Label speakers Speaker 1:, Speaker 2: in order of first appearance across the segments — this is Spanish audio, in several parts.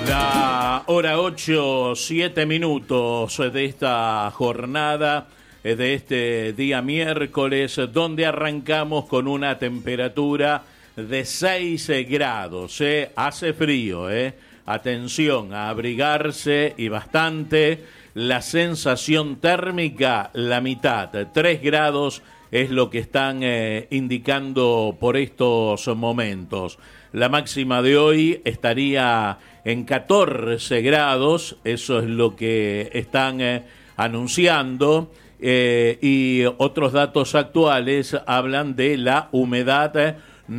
Speaker 1: La hora 8, 7 minutos de esta jornada, de este día miércoles, donde arrancamos con una temperatura de 6 grados. Hace frío, atención, a abrigarse y bastante. La sensación térmica, la mitad, 3 grados es lo que están indicando por estos momentos. La máxima de hoy estaría en 14 grados, eso es lo que están anunciando, y otros datos actuales hablan de la humedad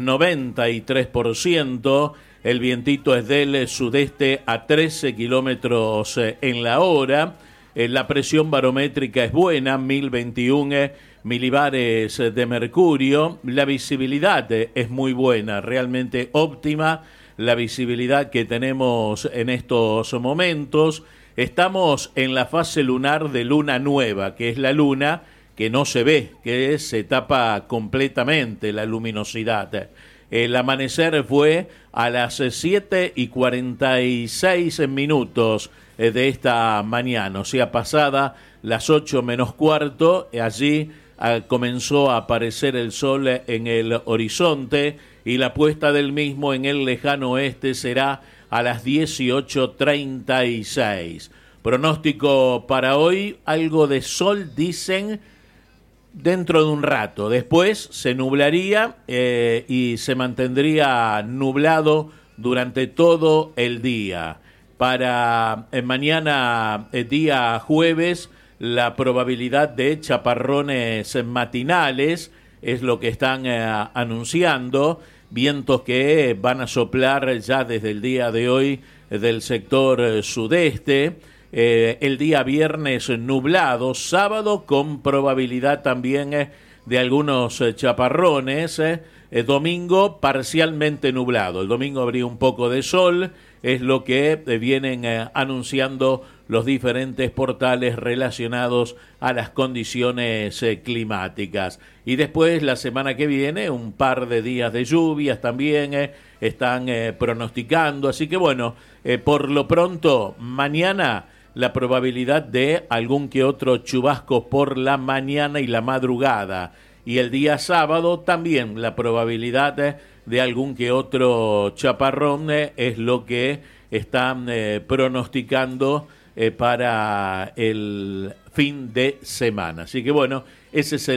Speaker 1: 93%, el vientito es del sudeste a 13 kilómetros en la hora, la presión barométrica es buena, 1021 milibares de mercurio, la visibilidad es muy buena, realmente óptima la visibilidad que tenemos en estos momentos. Estamos en la fase lunar de luna nueva, que es la luna que no se ve, que se tapa completamente la luminosidad. El amanecer fue a las 7:46 de esta mañana, o sea, pasada las 8 menos cuarto, allí comenzó a aparecer el sol en el horizonte y la puesta del mismo en el lejano oeste será a las 18:36. Pronóstico para hoy, algo de sol, dicen, dentro de un rato. Después se nublaría y se mantendría nublado durante todo el día. Para mañana, día jueves, la probabilidad de chaparrones matinales es lo que están anunciando, vientos que van a soplar ya desde el día de hoy del sector sudeste, el día viernes nublado, sábado con probabilidad también de algunos chaparrones, domingo parcialmente nublado, el domingo habría un poco de sol, es lo que vienen anunciando los diferentes portales relacionados a las condiciones climáticas. Y después, la semana que viene, un par de días de lluvias también están pronosticando. Así que bueno, por lo pronto, mañana la probabilidad de algún que otro chubasco por la mañana y la madrugada. Y el día sábado también la probabilidad de algún que otro chaparrón es lo que están pronosticando para el fin de semana. Así que bueno, ese es el